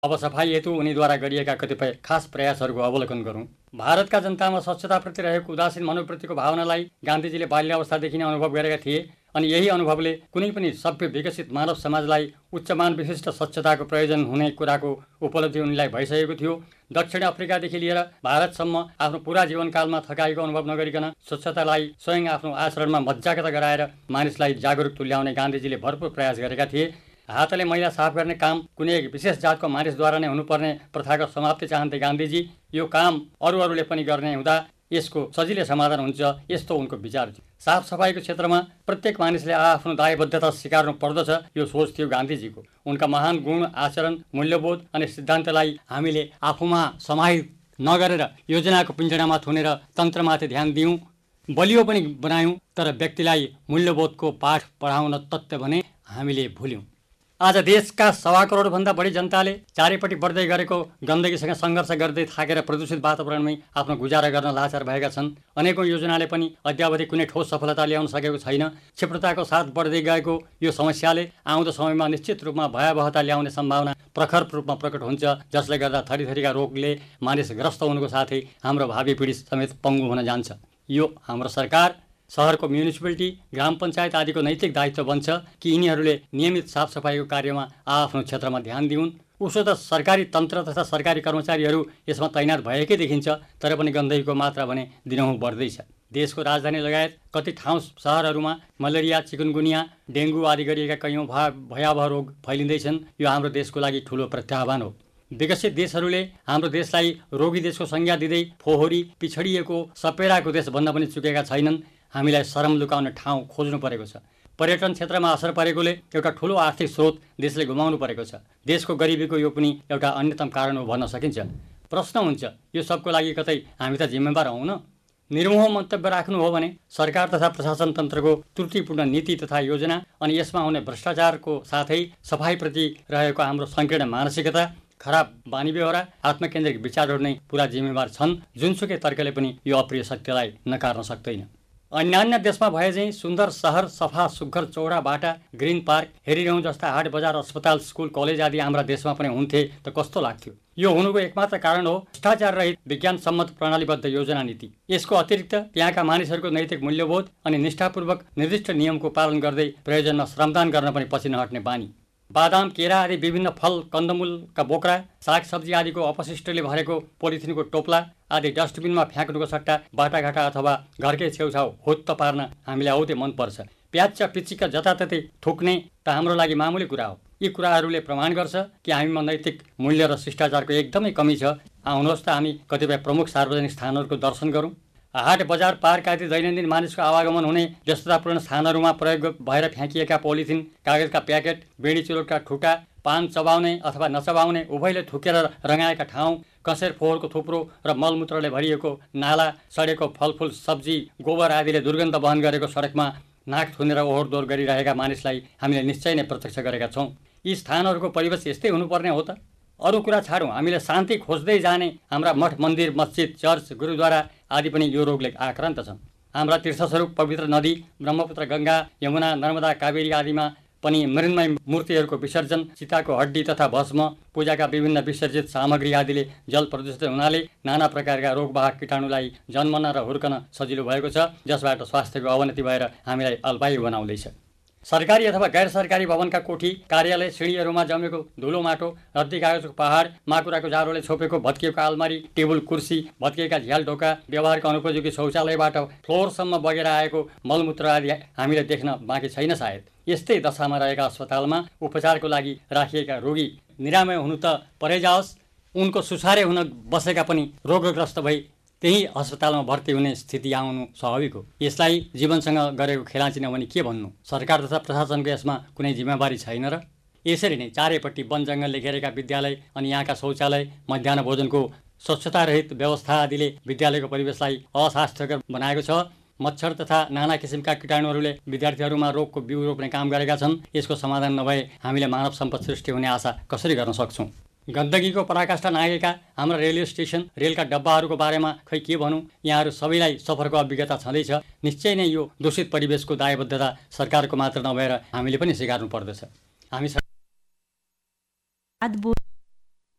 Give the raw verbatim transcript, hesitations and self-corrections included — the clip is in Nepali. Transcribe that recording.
अब सफाई हेतु उनीद्वारा गरिएका कतिपय खास प्रयासहरूको अवलोकन गरौँ। भारतका जनतामा स्वच्छताप्रति रहेको उदासीन मनोवृत्तिको भावनालाई गान्धीजीले बाल्यावस्थादेखि नै अनुभव गरेका थिए अनि यही अनुभवले कुनै पनि सभ्य विकसित मानव समाजलाई उच्चमान विशिष्ट स्वच्छताको प्रयोजन हुने कुराको उपलब्धि उनीलाई भइसकेको थियो। दक्षिण अफ्रिकादेखि लिएर भारतसम्म आफ्नो पुरा जीवनकालमा थकाइको अनुभव नगरिकन स्वच्छतालाई स्वयं आफ्नो आचरणमा मज्जागत गराएर मानिसलाई जागरुक तुल्याउने गान्धीजीले भरपूर प्रयास गरेका थिए। हातले मैला साफ गर्ने काम कुनै एक विशेष जातको मानिसद्वारा नै हुनुपर्ने प्रथाको समाप्ति चाहन्थे गान्धीजी। यो काम अरू अरूले पनि गर्ने हुँदा यसको सजिलै समाधान हुन्छ, यस्तो उनको विचार थियो। साफ सफाइको क्षेत्रमा प्रत्येक मानिसले आफ्नो दायबद्धता स्वीकार्नु पर्दछ, यो सोच थियो गान्धीजीको। उनका महान गुण, आचरण, मूल्यबोध अनि सिद्धान्तलाई हामीले आफूमा समाहित नगरेर योजनाको पिञ्जडामा थुनेर तन्त्रमाथि ध्यान दियौँ, बलियो पनि बनायौँ, तर व्यक्तिलाई मूल्यबोधको पाठ पढाउन तत्त्व भने हामीले भुल्यौँ। आज देशका सवा करोडभन्दा बढी जनताले चारैपट्टि बढ्दै गरेको गन्दगीसँग सङ्घर्ष गर्दै थाकेर प्रदूषित वातावरणमै आफ्नो गुजारा गर्न लाचार भएका छन्। अनेकौँ योजनाले पनि अद्यावधि कुनै ठोस सफलता ल्याउन सकेको छैन। क्षिप्रताको साथ बढ्दै गएको यो समस्याले आउँदो समयमा निश्चित रूपमा भयावहता ल्याउने सम्भावना प्रखर रूपमा प्रकट हुन्छ, जसले गर्दा थरी थरीका रोगले मानिस ग्रस्त हुनुको साथै हाम्रो भावी पिँढी समेत पङ्गु हुन जान्छ। यो हाम्रो सरकार, सहरको म्युनिसिपालिटी, ग्राम पञ्चायत आदिको नैतिक दायित्व बन्छ कि यिनीहरूले नियमित साफसफाइको कार्यमा आफ्नो क्षेत्रमा ध्यान दिउन्। उसो त सरकारी तन्त्र तथा सरकारी कर्मचारीहरू यसमा तैनात भएकै देखिन्छ, तर पनि गन्दगीको मात्रा भने दिनहुँ बढ्दैछ। देशको राजधानी लगायत कति ठाउँ सहरहरूमा मलेरिया, चिकुनगुनिया, डेङ्गु आदि गरिएका कैयौँ भा भयावह रोग फैलिँदैछन्। यो हाम्रो देशको लागि ठुलो प्रत्याह्वान हो। विकसित देशहरूले हाम्रो देशलाई रोगी देशको संज्ञा दिँदै फोहोरी, पिछडिएको, सपेराको देश भन्न पनि चुकेका छैनन्। हामीलाई शरम लुकाउने ठाउँ खोज्नु परेको छ। पर्यटन क्षेत्रमा असर परेकोले एउटा ठुलो आर्थिक स्रोत देशले गुमाउनु परेको छ। देशको गरिबीको यो पनि एउटा अन्यतम कारण हो भन्न सकिन्छ। प्रश्न हुन्छ, यो सबको लागि कतै हामी त जिम्मेवार हौँ न? निर्मोह मन्तव्य राख्नु हो भने सरकार तथा प्रशासन तन्त्रको त्रुटिपूर्ण नीति तथा योजना अनि यसमा हुने भ्रष्टाचारको साथै सफाइप्रति रहेको हाम्रो सङ्कीर्ण मानसिकता, खराब बानी बेहोरा, आत्मकेन्द्रिक विचारहरू नै पुरा जिम्मेवार छन्। जुनसुकै तर्कले पनि यो अप्रिय सत्यलाई नकार्न सक्दैन। अन्यान्य देशमा भए चाहिँ सुन्दर सहर, सफा सुग्घर चौडा बाटा, ग्रिन पार्क हेरिरहँ जस्ता हाट बजार, अस्पताल, स्कुल, कलेज आदि हाम्रा देशमा पनि हुन्थे त कस्तो लाग्थ्यो। यो हुनुको एकमात्र कारण हो भ्रष्टाचार रहित विज्ञान सम्मत प्रणालीबद्ध योजना नीति। यसको अतिरिक्त त्यहाँका मानिसहरूको नैतिक मूल्यबोध अनि निष्ठापूर्वक निर्दिष्ट नियमको पालन गर्दै प्रयोजनमा श्रमदान गर्न पनि पछि नहट्ने बानी। बादाम, केरा आदि विभिन्न फल, कन्दमूलका बोक्रा, सागसब्जी आदिको अपशिष्टले भरेको पोलिथिनको टोप्ला आदि डस्टबिनमा फ्याँक्नुको सट्टा बाटाघाटा अथवा घरकै छेउछाउ हुत्त पार्न हामीलाई औधै मनपर्छ। प्याच्च पिच्चिका जताततै थुक्ने त हाम्रो लागि मामुली कुरा हो। यी कुराहरूले प्रमाण गर्छ कि हामीमा नैतिक मूल्य र शिष्टाचारको एकदमै कमी छ। आउनुहोस् त हामी कतिपय प्रमुख सार्वजनिक स्थानहरूको दर्शन गरौँ। हाट बजार, पार्क आदि दैनन्दिन मानिसको आवागमन हुने व्यस्ततापूर्ण स्थानहरूमा प्रयोग भएर फ्याँकिएका पोलिथिन, कागजका प्याकेट, बेडी चुरोटका ठुटा, पान चबाउने अथवा नचबाउने, उभयले थुकेर रङाएका ठाउँ, कसेर फोहोरको थुप्रो र मलमूत्रले भरिएको नाला, सडेको फलफुल, सब्जी, गोबर आदिले दुर्गन्ध वहन गरेको सडकमा नाक थुनेर ओहोरदोहोर गरिरहेका मानिसलाई हामीले निश्चय नै प्रत्यक्ष गरेका छौँ। यी स्थानहरूको परिवेश यस्तै हुनुपर्ने हो त? अरू कुरा छाडौँ, हामीले शान्ति खोज्दै जाने हाम्रा मठ मन्दिर, मस्जिद, चर्च, गुरुद्वारा आदि पनि यो रोगले आक्रान्त छन्। हाम्रा तीर्थस्वरूप पवित्र नदी ब्रह्मपुत्र, गङ्गा, यमुना, नर्मदा, कावेरी आदिमा पनि मृण्मय मूर्तिहरूको विसर्जन, चिताको हड्डी तथा भस्म, पूजाका विभिन्न विसर्जित सामग्री आदिले जल प्रदूषित हुनाले नाना प्रकारका रोगवाहक कीटाणुलाई जन्मन र हुर्कन सजिलो भएको छ, जसबाट स्वास्थ्यको अवनति भएर हामीलाई अल्पायु बनाउँदैछ। सरकारी अथवा गैर सरकारी भवनका कोठी, कार्यालय, सिँढीहरूमा जमेको धुलो माटो, रद्दी कागजको पहाड, माकुराको जारोले छोपेको भत्किएको आलमारी, टेबुल कुर्सी, भत्किएका झ्याल ढोका, व्यवहारको अनुपयोगी शौचालयबाट फ्लोरसम्म बगेर आएको मलमूत्र आदि हामीले देख्न बाँकी छैन सायद। यस्तै दशामा रहेका अस्पतालमा उपचारको लागि राखिएका रोगी निरामय हुनु त परै जाओस्, उनको सुसारे हुन बसेका पनि रोगग्रस्त भई त्यही अस्पतालमा भर्ती हुने स्थिति आउनु स्वाभाविक हो। यसलाई जीवनसँग गरेको खेलाँचिन भने के भन्नु? सरकार तथा प्रशासनको यसमा कुनै जिम्मेवारी छैन र? यसरी नै चारैपट्टि वन जङ्गलले घेरेका विद्यालय अनि यहाँका शौचालय, मध्याह्न भोजनको स्वच्छतारहित व्यवस्था आदिले विद्यालयको परिवेशलाई अस्वास्थ्यकर बनाएको छ। मच्छर तथा नाना किसिमका कीटाणुहरूले विद्यार्थीहरूमा रोगको बिउ रोप्ने काम गरेका छन्। यसको समाधान नभए हामीले मानव सम्पद सृष्टि हुने आशा कसरी गर्न सक्छौँ? गन्दगीको पराकाष्ठा नागेका हाम्रा रेलवे स्टेसन, रेलका डब्बाहरूको बारेमा खै के भनौँ? यहाँहरू सबैलाई सफरको अभिज्ञता छँदैछ। निश्चय नै यो दूषित परिवेशको दायबद्धता सरकारको मात्र नभएर हामीले पनि स्वीकार्नु पर्दछ। हामी